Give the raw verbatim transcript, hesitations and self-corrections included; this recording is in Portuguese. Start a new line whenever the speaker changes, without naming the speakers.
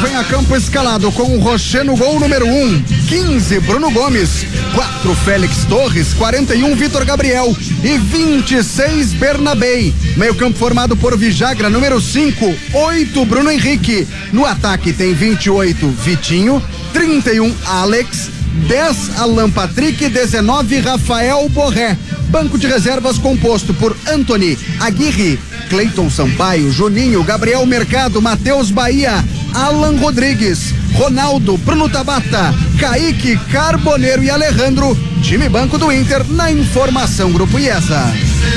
vem a campo escalado com o Rocher no gol número um, quinze Bruno Gomes, quatro Félix Torres, quarenta e um Vitor Gabriel e vinte e seis Bernabei. Meio campo formado por Vijagra, número cinco, oito Bruno Henrique. No ataque tem vinte e oito Vitinho, trinta e um Alex, dez Alan Patrick, dezenove Rafael Borré. Banco de reservas composto por Anthony Aguirre, Cleiton Sampaio, Juninho, Gabriel Mercado, Matheus Bahia, Alan Rodrigues, Ronaldo, Bruno Tabata, Kaique, Carboneiro e Alejandro. Time banco do Inter na informação Grupo I E S A.